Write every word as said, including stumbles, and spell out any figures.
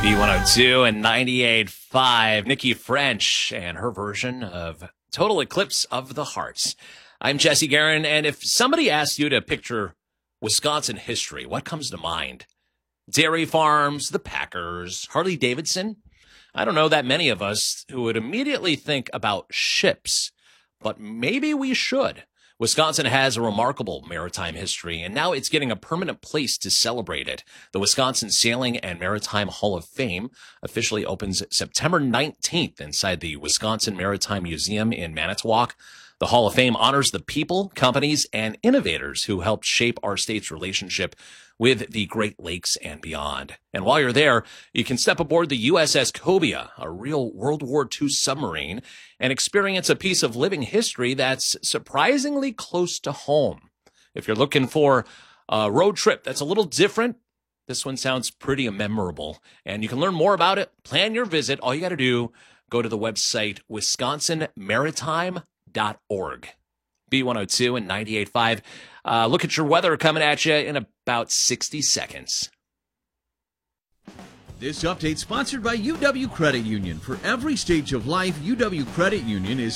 B one oh two and ninety-eight point five, Nikki French and her version of Total Eclipse of the Heart. I'm Jesse Guerin, and if somebody asked you to picture Wisconsin history, what comes to mind? Dairy farms, the Packers, Harley Davidson? I don't know that many of us who would immediately think about ships, but maybe we should. Wisconsin has a remarkable maritime history, and now it's getting a permanent place to celebrate it. The Wisconsin Sailing and Maritime Hall of Fame officially opens September nineteenth inside the Wisconsin Maritime Museum in Manitowoc. The Hall of Fame honors the people, companies, and innovators who helped shape our state's relationship with the Great Lakes and beyond. And while you're there, you can step aboard the U S S Cobia, a real World War Two submarine, and experience a piece of living history that's surprisingly close to home. If you're looking for a road trip that's a little different, this one sounds pretty memorable. And you can learn more about it, plan your visit. All you got to do, go to the website wisconsin maritime dot org. B one oh two and ninety-eight point five. Uh, look at your weather coming at you in about sixty seconds. This update sponsored by U W Credit Union. For every stage of life, U W Credit Union is